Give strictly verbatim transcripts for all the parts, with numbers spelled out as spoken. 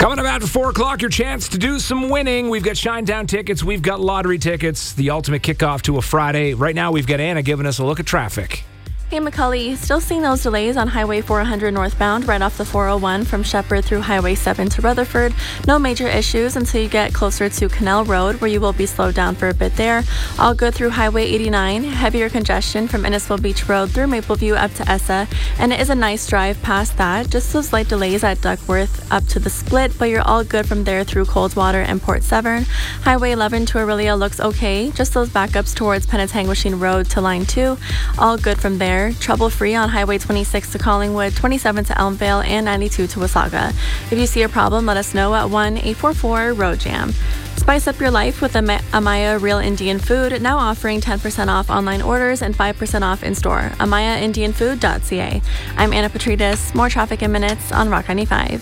Coming up after four o'clock, your chance to do some winning. We've got Shinedown tickets. We've got lottery tickets. The ultimate kickoff to a Friday. Right now, we've got Anna giving us a look at traffic. Hey, McCully. Still seeing those delays on Highway four hundred northbound right off the four oh one from Shepherd through Highway seven to Rutherford. No major issues until you get closer to Canal Road, where you will be slowed down for a bit there. All good through Highway eighty-nine. Heavier congestion from Innisfil Beach Road through Mapleview up to Essa. And it is a nice drive past that. Just those light delays at Duckworth up to the Split, but you're all good from there through Coldwater and Port Severn. Highway eleven to Orillia looks okay. Just those backups towards Penetanguishene Road to Line two. All good from there. Trouble-free on Highway twenty-six to Collingwood, twenty-seven to Elmvale, and ninety-two to Wasaga. If you see a problem, let us know at one eight four four road jam. Spice up your life with Am- Amaya Real Indian Food, now offering ten percent off online orders and five percent off in-store. amaya indian food dot c a. I'm Anna Petridis. More traffic in minutes on Rock ninety-five.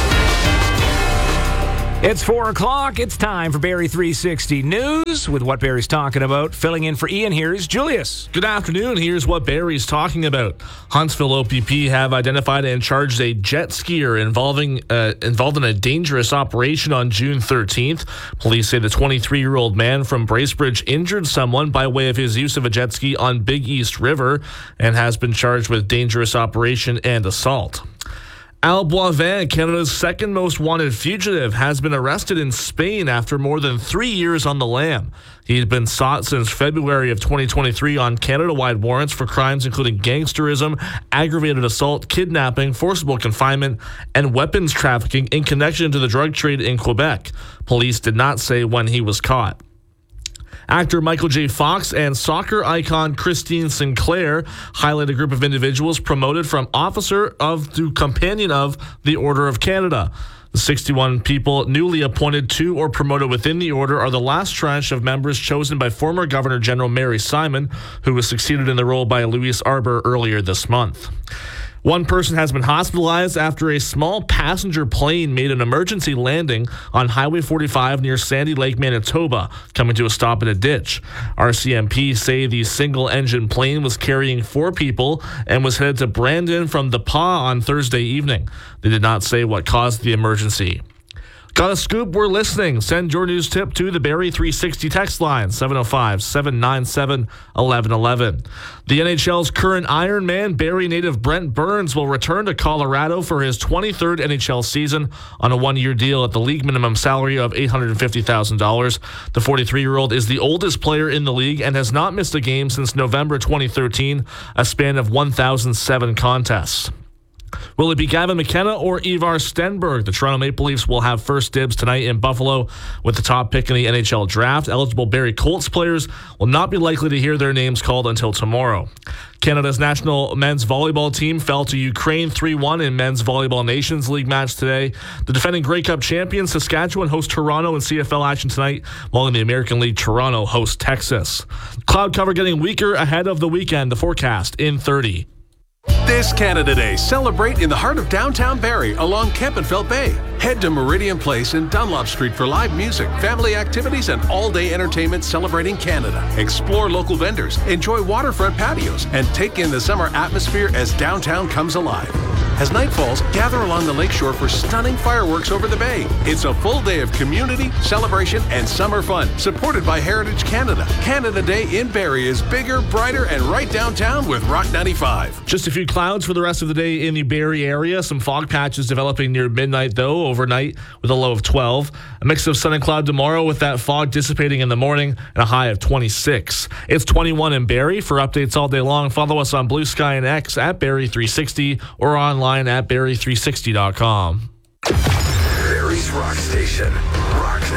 It's four o'clock. It's time for Barrie three sixty News with what Barrie's talking about. Filling in for Ian, here's Julius. Good afternoon. Here's what Barrie's talking about. Huntsville O P P have identified and charged a jet skier involving uh, involved in a dangerous operation on June thirteenth. Police say the twenty-three-year-old man from Bracebridge injured someone by way of his use of a jet ski on Big East River and has been charged with dangerous operation and assault. Al Boivin, Canada's second most wanted fugitive, has been arrested in Spain after more than three years on the lam. He's been sought since February of twenty twenty-three on Canada-wide warrants for crimes including gangsterism, aggravated assault, kidnapping, forcible confinement, and weapons trafficking in connection to the drug trade in Quebec. Police did not say when he was caught. Actor Michael J. Fox and soccer icon Christine Sinclair highlight a group of individuals promoted from officer of to companion of the Order of Canada. The sixty-one people newly appointed to or promoted within the order are the last tranche of members chosen by former Governor General Mary Simon, who was succeeded in the role by Louise Arbour earlier this month. One person has been hospitalized after a small passenger plane made an emergency landing on Highway forty-five near Sandy Lake, Manitoba, coming to a stop in a ditch. R C M P say the single-engine plane was carrying four people and was headed to Brandon from The Pas on Thursday evening. They did not say what caused the emergency. Got a scoop? We're listening. Send your news tip to the Barrie three sixty text line, seven oh five, seven nine seven, one one one one. The N H L's current Ironman, Barrie native Brent Burns, will return to Colorado for his twenty-third N H L season on a one-year deal at the league minimum salary of eight hundred fifty thousand dollars. The forty-three-year-old is the oldest player in the league and has not missed a game since November twenty thirteen, a span of one thousand seven contests. Will it be Gavin McKenna or Ivar Stenberg? The Toronto Maple Leafs will have first dibs tonight in Buffalo with the top pick in the N H L draft. Eligible Barrie Colts players will not be likely to hear their names called until tomorrow. Canada's national men's volleyball team fell to Ukraine three one in men's volleyball Nations League match today. The defending Grey Cup champions Saskatchewan host Toronto in C F L action tonight, while in the American League, Toronto hosts Texas. Cloud cover getting weaker ahead of the weekend. The forecast in thirty. This Canada Day, celebrate in the heart of downtown Barrie along Kempenfelt Bay. Head to Meridian Place in Dunlop Street for live music, family activities, and all-day entertainment celebrating Canada. Explore local vendors, enjoy waterfront patios, and take in the summer atmosphere as downtown comes alive. As night falls, gather along the lakeshore for stunning fireworks over the bay. It's a full day of community, celebration, and summer fun, supported by Heritage Canada. Canada Day in Barrie is bigger, brighter, and right downtown with Rock ninety-five. Just a few clouds for the rest of the day in the Barrie area. Some fog patches developing near midnight, though, overnight with a low of twelve. A mix of sun and cloud tomorrow with that fog dissipating in the morning and a high of twenty-six. It's twenty-one in Barrie. For updates all day long, follow us on Blue Sky and X at Barrie three sixty or online at Barrie three sixty dot com. Barrie's Rock Station. Rock